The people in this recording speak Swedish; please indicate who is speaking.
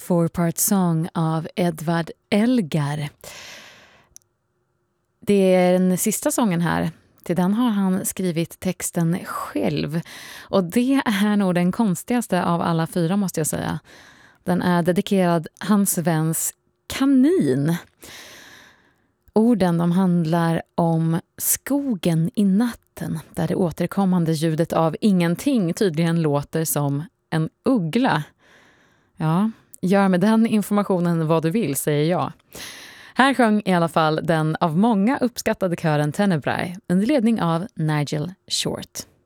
Speaker 1: Four-part song av Edvard Elgar. Det är den sista sången här. Till den har han skrivit texten själv. Och det är nog den konstigaste av alla 4, måste jag säga. Den är dedikerad hans väns kanin. Orden de handlar om skogen i natten, där det återkommande ljudet av ingenting tydligen låter som en uggla. Ja, gör med den informationen vad du vill, säger jag. Här sjöng i alla fall den av många uppskattade kören Tenebrae under ledning av Nigel Short.